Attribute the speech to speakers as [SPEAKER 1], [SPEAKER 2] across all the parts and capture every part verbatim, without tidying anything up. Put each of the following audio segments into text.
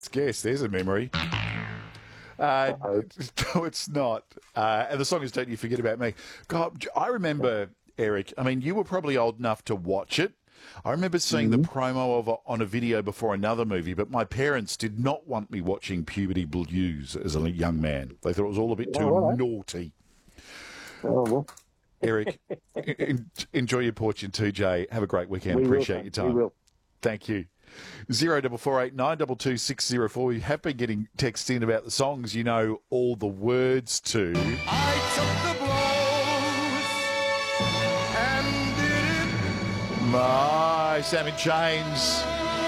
[SPEAKER 1] First guess. There's a memory. Uh, no, it's not. Uh, and the song is Don't You Forget About Me. God, I remember, Eric, I mean, you were probably old enough to watch it. I remember seeing mm-hmm. the promo of a, on a video before another movie, but my parents did not want me watching Puberty Blues as a young man. They thought it was all a bit too oh, right. naughty. Oh, well. Eric, en- enjoy your Porch too, Jay. Have a great weekend.
[SPEAKER 2] We
[SPEAKER 1] Appreciate
[SPEAKER 2] will,
[SPEAKER 1] your time.
[SPEAKER 2] We will.
[SPEAKER 1] Thank you. Zero double four eight nine double two six zero four. We have been getting texts in about the songs you know all the words to.
[SPEAKER 3] I took the blows and did it.
[SPEAKER 1] My Sam in Chains.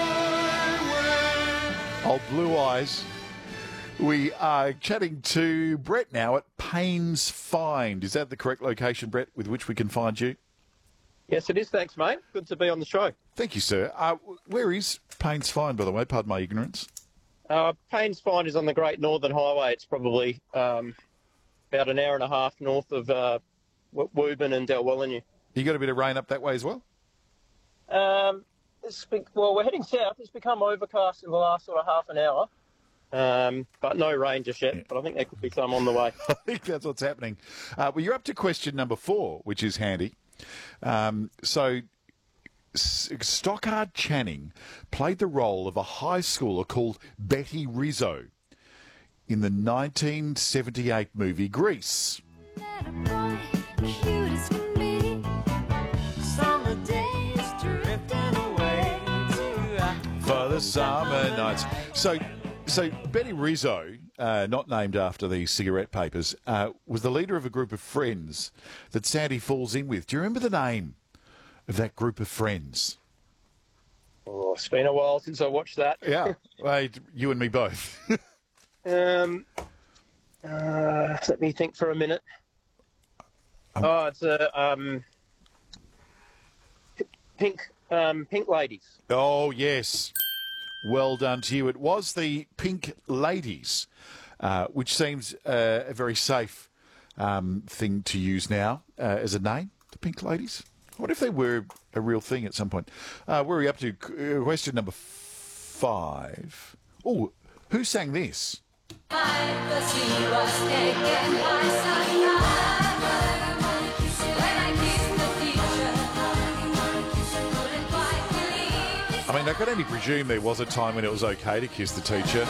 [SPEAKER 1] Old Blue Eyes. We are chatting to Brett now at Paynes Find. Is that the correct location, Brett, with which we can find you?
[SPEAKER 4] Yes, it is. Thanks, mate. Good to be on the show.
[SPEAKER 1] Thank you, sir. Uh, where is Paynes Find, by the way? Pardon my ignorance.
[SPEAKER 4] Uh, Paynes Find is on the Great Northern Highway. It's probably um, about an hour and a half north of uh, Woburn and Dalwellinu.
[SPEAKER 1] You got a bit of rain up that way as well?
[SPEAKER 4] Um, it's be- well, we're heading south. It's become overcast in the last sort of half an hour, um, but no rain just yet. Yeah. But I think there could be some on the way.
[SPEAKER 1] I think that's what's happening. Uh, well, you're up to question number four, which is handy. Um, so, Stockard Channing played the role of a high schooler called Betty Rizzo in the nineteen seventy-eight movie Grease. For the summer nights. So, so Betty Rizzo, uh, not named after the cigarette papers, uh, was the leader of a group of friends that Sandy falls in with. Do you remember the name of that group of friends?
[SPEAKER 4] Oh, it's been a while since I watched that.
[SPEAKER 1] Yeah, well, you and me both.
[SPEAKER 4] um, uh, let me think for a minute. Um, oh, it's a um, pink, um, pink ladies.
[SPEAKER 1] Oh yes, well done to you. It was the Pink Ladies, uh, which seems uh, a very safe um, thing to use now uh, as a name. The Pink Ladies. What if they were a real thing at some point? Uh, where are we up to? Question number five. Oh, who sang this? I mean, I could only presume there was a time when it was okay to kiss the teacher.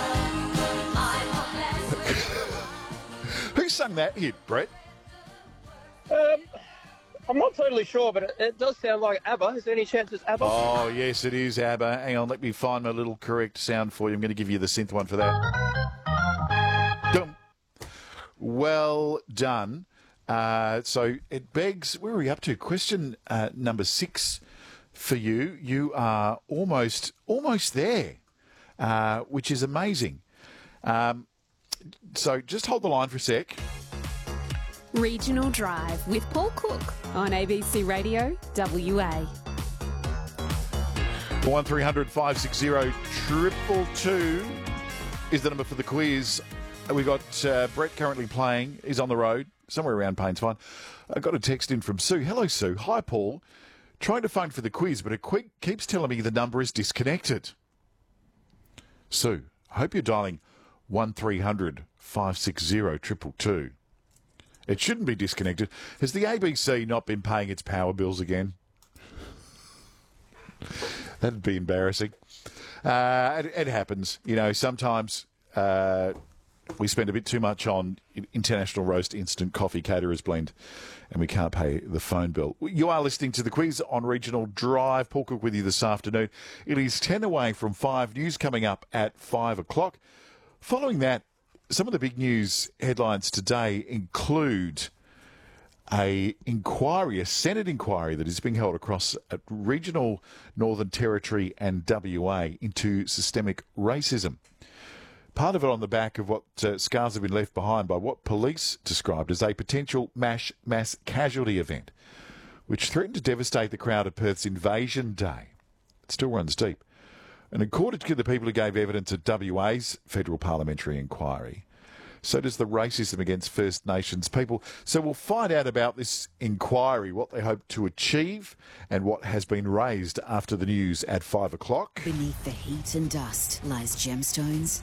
[SPEAKER 1] Who sang that hit, Brett?
[SPEAKER 4] Um... I'm not totally sure, but it, it does sound like ABBA. Is there any chance it's ABBA?
[SPEAKER 1] Oh, yes, it is ABBA. Hang on, let me find my little correct sound for you. I'm going to give you the synth one for that. Dum. Well done. Uh, so it begs, where are we up to? Question uh, number six for you. You are almost, almost there, uh, which is amazing. Um, so just hold the line for a sec.
[SPEAKER 5] Regional Drive with Paul Cook on A B C Radio W A.
[SPEAKER 1] one three hundred five six zero triple two is the number for the quiz. We've got uh, Brett currently playing. He's on the road, somewhere around Paynes Find. I got a text in from Sue. Hello, Sue. Hi, Paul. Trying to phone for the quiz, but it quick keeps telling me the number is disconnected. Sue, I hope you're dialing one three hundred five six zero triple two. It shouldn't be disconnected. Has the A B C not been paying its power bills again? That'd be embarrassing. Uh, it, it happens. You know, sometimes uh, we spend a bit too much on International Roast Instant Coffee Caterers Blend and we can't pay the phone bill. You are listening to the quiz on Regional Drive. Paul Cook with you this afternoon. It is ten away from five. News coming up at five o'clock. Following that, some of the big news headlines today include a inquiry, a Senate inquiry that is being held across at regional Northern Territory and W A into systemic racism. Part of it on the back of what uh, scars have been left behind by what police described as a potential mass, mass casualty event, which threatened to devastate the crowd at Perth's Invasion Day. It still runs deep. And according to the people who gave evidence at W A's federal parliamentary inquiry, so does the racism against First Nations people. So we'll find out about this inquiry, what they hope to achieve and what has been raised after the news at five o'clock.
[SPEAKER 6] Beneath the heat and dust lies Gemstones